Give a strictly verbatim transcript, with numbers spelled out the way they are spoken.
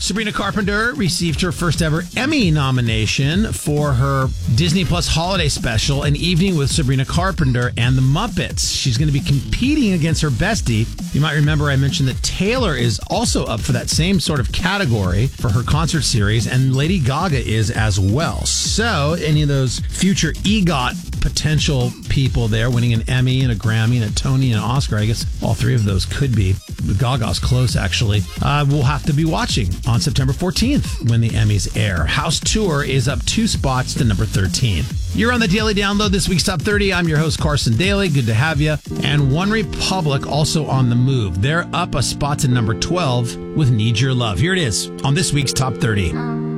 Sabrina Carpenter received her first ever Emmy nomination for her Disney Plus holiday special, An Evening with Sabrina Carpenter and the Muppets. She's going to be competing against her bestie. You might remember I mentioned that Taylor is also up for that same sort of category for her concert series, and Lady Gaga is as well. So any of those future EGOT potential people there winning an Emmy and a Grammy and a Tony and an Oscar, I guess all three of those could be. Gaga's close, actually. Uh, we'll have to be watching on September fourteenth when the Emmys air. House Tour is up two spots to number thirteen. You're on the Daily Download, this week's Top thirty. I'm your host, Carson Daly. Good to have you. And One Republic also on the move. They're up a spot to number twelve with Need Your Love. Here it is on this week's Top thirty.